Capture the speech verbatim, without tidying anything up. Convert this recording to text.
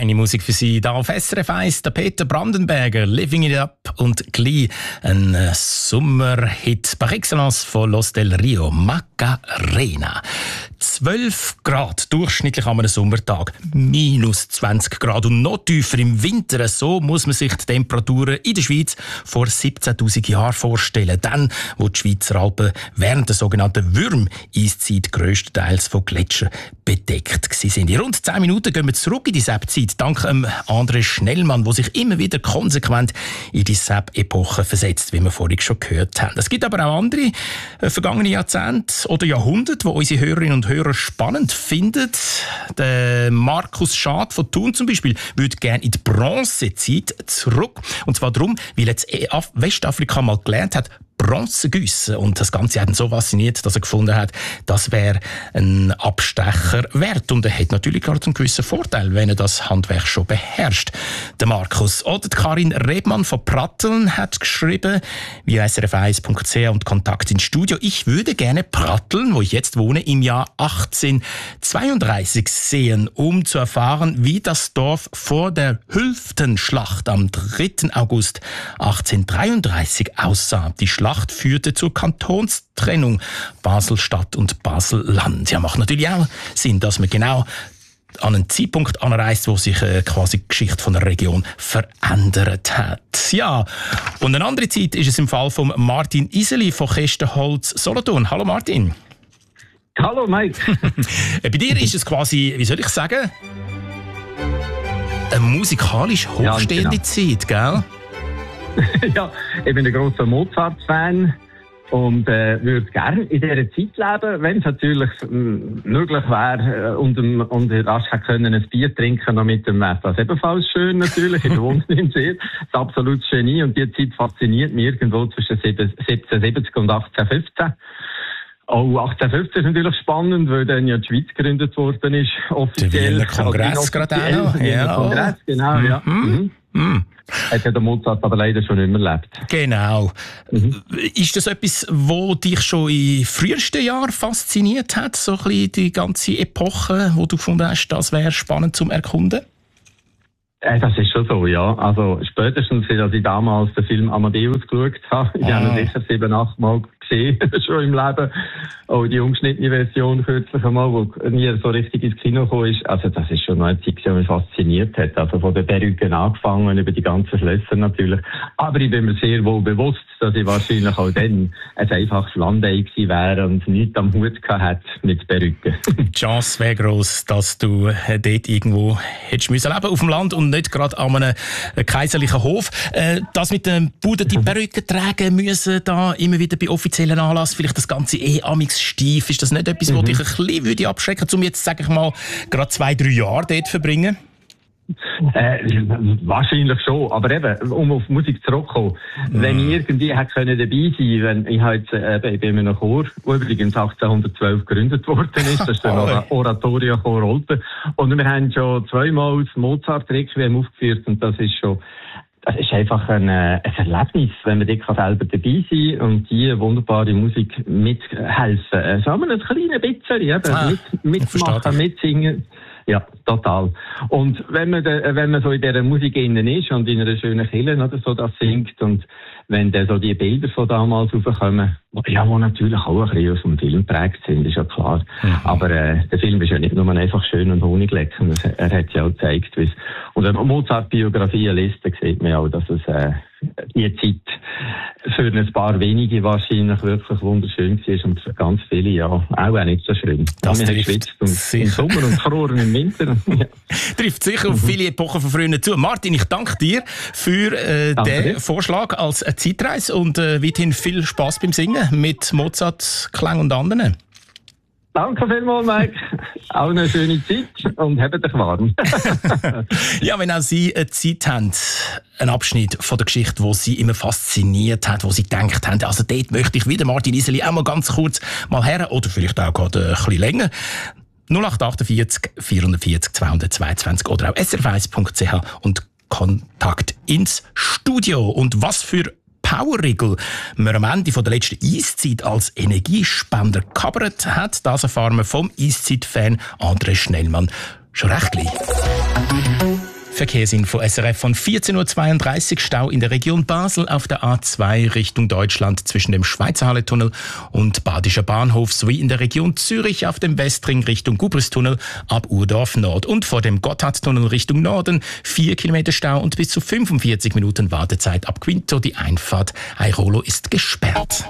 Feine Musik für Sie. Da auf S R F eins, der Peter Brandenberger, Living It Up und gleich ein Sommerhit par excellence von Los del Rio, Macarena. zwölf Grad durchschnittlich an einem Sommertag, minus zwanzig Grad und noch tiefer im Winter. So muss man sich die Temperaturen in der Schweiz vor siebzehntausend Jahren vorstellen. Dann, wo die Schweizer Alpen während der sogenannten Würm-Eiszeit grösstenteils von Gletschern bedeckt waren. In rund zehn Minuten gehen wir zurück in die Sepp-Zeit, dank ähm, André Schnellmann, der sich immer wieder konsequent in die Sepp-Epoche versetzt, wie wir vorhin schon gehört haben. Es gibt aber auch andere äh, vergangene Jahrzehnte oder Jahrhunderte, die unsere Hörerinnen und Hörer spannend finden. Der Markus Schad von Thun zum Beispiel würde gerne in die Bronzezeit zurück. Und zwar darum, weil jetzt Westafrika mal gelernt hat, Bronze gießen. Und das Ganze hat ihn so fasziniert, dass er gefunden hat, das wäre ein Abstecher wert. Und er hat natürlich gerade einen gewissen Vorteil, wenn er das Handwerk schon beherrscht. Der Markus. Oder die Karin Rebmann von Pratteln hat geschrieben, via s r f eins punkt c h und Kontakt ins Studio. Ich würde gerne Pratteln, wo ich jetzt wohne, im Jahr achtzehnhundertzweiunddreißig sehen, um zu erfahren, wie das Dorf vor der Hülftenschlacht am dritten August achtzehnhundertdreiunddreißig aussah. Die Schlacht führte zur Kantonstrennung Basel-Stadt und Basel-Land. Ja, macht natürlich auch Sinn, dass man genau an einen Zeitpunkt anreist, wo sich äh, quasi die Geschichte von der Region verändert hat. Ja, und eine andere Zeit ist es im Fall von Martin Iseli von Kestenholz Solothurn. Hallo Martin. Hallo Mike. Bei dir ist es quasi, wie soll ich sagen, eine musikalisch hochstehende ja, genau. Zeit, gell? Ja, ich bin ein grosser Mozart-Fan und äh, würde gerne in dieser Zeit leben, wenn es natürlich m- möglich wäre äh, und, und rasch können ein Bier trinken noch mit dem Messer. Das ist ebenfalls schön natürlich, ich wohne in See. Das ist absolut Genie und die Zeit fasziniert mich irgendwo zwischen siebzehnhundertsiebzig und achtzehnhundertfünfzehn. Oh, achtzehnhundertfünfzehn ist natürlich spannend, weil dann ja die Schweiz gegründet worden ist, offiziell. Der Kongress gerade auch noch. Ja. Kongress, genau, mhm. ja. Mhm. Mhm. Hat ja der Mozart aber leider schon nicht mehr erlebt. Genau. Mhm. Ist das etwas, was dich schon in frühesten Jahren fasziniert hat? So ein bisschen die ganze Epoche, wo du gefunden hast, das wäre spannend zum Erkunden? Äh, das ist schon so, ja. Also spätestens, als ich damals den Film Amadeus geschaut habe, ich ah. habe ihn sicher sieben, acht Mal gesehen, schon im Leben. Auch die ungeschnittene Version kürzlich einmal, wo nie so richtig ins Kino gekommen ist. Also das ist schon noch eine Zeit, die mich fasziniert hat. Also von den Perücken angefangen, über die ganzen Schlösser natürlich. Aber ich bin mir sehr wohl bewusst, dass ich wahrscheinlich auch dann ein einfaches Landei gewesen wäre und nichts am Hut gehabt hätte mit Perücken. Die Chance wäre gross, dass du dort irgendwo hättest müssen leben auf dem Land und nicht gerade an einem kaiserlichen Hof. Das mit dem Bude die Perücke tragen müssen, da immer wieder bei offiziellen Anlass, vielleicht das Ganze eh amix steif. Ist das nicht etwas, mhm. was dich ein bisschen würde abschrecken würde, um jetzt, sage ich mal, gerade zwei, drei Jahre dort zu verbringen? Äh, wahrscheinlich schon, aber eben, um auf Musik zurückzukommen, mm. wenn ich irgendwie hätte können dabei sein, wenn ich halt, äh, ich bin in einem Chor, der übrigens achtzehnhundertzwölf gegründet worden ist, das ist der Oratorio-Chor Olten, und wir haben schon zweimal das Mozart-Requiem aufgeführt und das ist schon, das ist einfach ein, ein Erlebnis, wenn man dort selber dabei sein kann und die wunderbare Musik mithelfen. Sagen wir ein kleines bisschen, eben, ah, mit, mitmachen, mitsingen. Ja, total. Und wenn man, de, wenn man so in dieser Musik innen ist und in einer schönen Kirche oder so das singt und wenn dann so die Bilder von damals raufkommen, ja, die natürlich auch ein bisschen aus dem Film geprägt sind, ist ja klar. Mhm. Aber äh, der Film ist ja nicht nur einfach schön und honigleckend. Er hat ja auch gezeigt, wie es... Und wenn man Mozart-Biografien liest, dann sieht man ja auch, dass es äh, die Zeit für ein paar wenige wahrscheinlich wirklich wunderschön war und für ganz viele ja auch nicht so schön. Das wir trifft und im Sommer und gefroren im Winter. Ja. Trifft sicher auf viele Epochen von früher zu. Martin, ich danke dir für äh, den Vorschlag als äh, Zeitreise und äh, weiterhin viel Spass beim Singen mit Mozart, Klang und anderen. Danke vielmals, Mike. Auch eine schöne Zeit und habt dich warm. Ja, wenn auch Sie eine Zeit haben, einen Abschnitt von der Geschichte, wo Sie immer fasziniert hat, wo Sie gedacht haben, also dort möchte ich wieder Martin Iseli auch mal ganz kurz mal her, oder vielleicht auch gerade ein bisschen länger. null acht achtundvierzig vierundvierzig zweihundertzweiundzwanzig oder auch s r f eins punkt c h und Kontakt ins Studio. Und was für Powerriegel man am Ende der letzten Eiszeit als Energiespender gecovert hat, das erfahren wir vom Eiszeit-Fan André Schnellmann schon recht gleich. Verkehrsinfo S R F von vierzehn Uhr zweiunddreißig. Stau in der Region Basel auf der A zwei Richtung Deutschland zwischen dem Schweizer Halletunnel und Badischer Bahnhof sowie in der Region Zürich auf dem Westring Richtung Gubristunnel ab Urdorf Nord und vor dem Gotthardtunnel Richtung Norden vier Kilometer Stau und bis zu fünfundvierzig Minuten Wartezeit ab Quinto. Die Einfahrt Airolo ist gesperrt.